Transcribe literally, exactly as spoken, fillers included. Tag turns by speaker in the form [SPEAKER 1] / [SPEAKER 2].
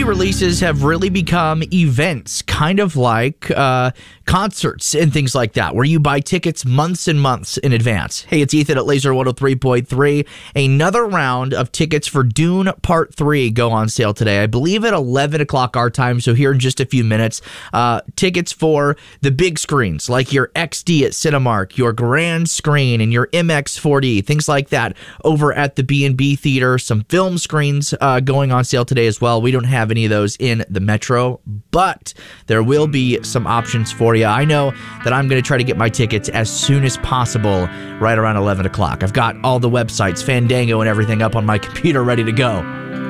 [SPEAKER 1] releases have really become events, kind of like uh, concerts and things like that, where you buy tickets months and months in advance. Hey, it's Ethan at Laser one oh three point three. Another round of tickets for Dune Part three go on sale today. I believe at eleven o'clock our time, so here in just a few minutes. Uh, tickets for the big screens, like your X D at Cinemark, your grand screen, and your M X four D, things like that, over at the B and B Theater. Some film screens uh, going on sale today as well. We don't have any of those in the Metro, but there will be some options for you. I know that I'm going to try to get my tickets as soon as possible, right around eleven o'clock. I've got all the websites, Fandango and everything up on my computer ready to go.